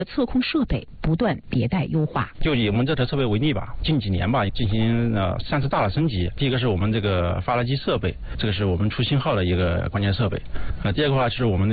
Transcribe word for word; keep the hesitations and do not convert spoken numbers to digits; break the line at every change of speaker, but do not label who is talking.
测控设备不断迭代优化。
就以我们这台设备为例吧，近几年吧进行呃三次大的升级。第一个是我们这个发热机设备，这个是我们出信号的一个关键设备。呃，第二个话是我们